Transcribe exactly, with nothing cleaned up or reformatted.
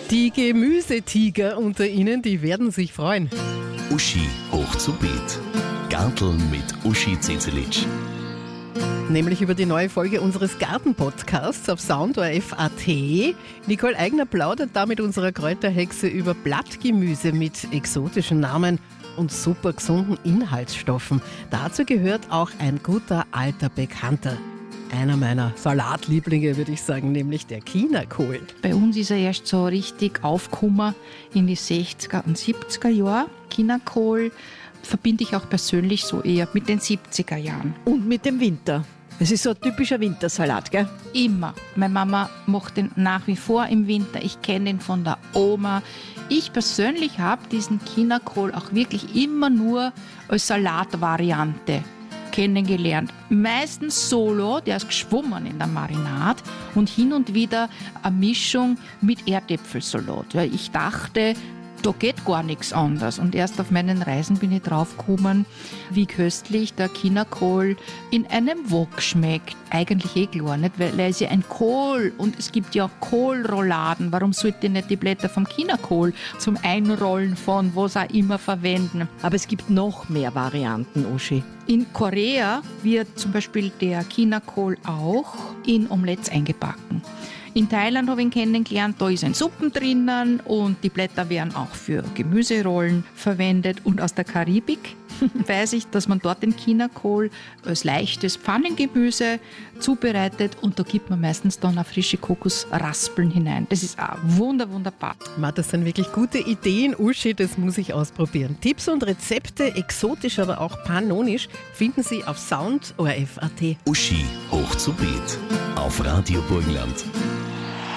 Die Gemüsetiger unter Ihnen, die werden sich freuen. Uschi hoch zu Beet. Garteln mit Uschi Zezelic. Nämlich über die neue Folge unseres Garten-Podcasts auf soundorf punkt at. Nicole Eigner plaudert da mit unserer Kräuterhexe über Blattgemüse mit exotischen Namen und super gesunden Inhaltsstoffen. Dazu gehört auch ein guter alter Bekannter. Einer meiner Salatlieblinge, würde ich sagen, nämlich der Chinakohl. Bei uns ist er erst so richtig aufgekommen in die sechziger und siebziger Jahre. Chinakohl verbinde ich auch persönlich so eher mit den siebziger Jahren. Und mit dem Winter. Es ist so ein typischer Wintersalat, gell? Immer. Meine Mama macht den nach wie vor im Winter. Ich kenne ihn von der Oma. Ich persönlich habe diesen Chinakohl auch wirklich immer nur als Salatvariante kennengelernt. Meistens solo, der ist geschwommen in der Marinade und hin und wieder eine Mischung mit Erdäpfelsalat. Weil ich dachte, da geht gar nichts anderes. Und erst auf meinen Reisen bin ich draufgekommen, wie köstlich der Chinakohl in einem Wok schmeckt. Eigentlich eh klar, nicht? Weil er ist ja ein Kohl und es gibt ja auch Kohlrouladen. Warum sollte ich nicht die Blätter vom Chinakohl zum Einrollen von was auch immer verwenden? Aber es gibt noch mehr Varianten, Uschi. In Korea wird zum Beispiel der Chinakohl auch in Omelettes eingebacken. In Thailand habe ich ihn kennengelernt, da ist ein Suppen drinnen und die Blätter werden auch für Gemüserollen verwendet. Und aus der Karibik weiß ich, dass man dort den Chinakohl als leichtes Pfannengemüse zubereitet und da gibt man meistens dann auch frische Kokosraspeln hinein. Das ist auch wunder, wunderbar. Ma, das sind wirklich gute Ideen, Uschi, das muss ich ausprobieren. Tipps und Rezepte, exotisch, aber auch panonisch, finden Sie auf soundorf punkt at. Uschi hoch zu Beet. Auf Radio Burgenland.